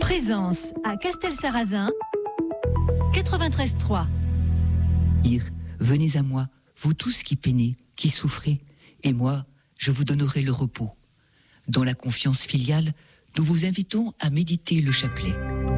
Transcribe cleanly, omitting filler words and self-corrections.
Présence à Castelsarrasin, 93.3. Venez à moi, vous tous qui peinez, qui souffrez, et moi, je vous donnerai le repos. Dans la confiance filiale, nous vous invitons à méditer le chapelet.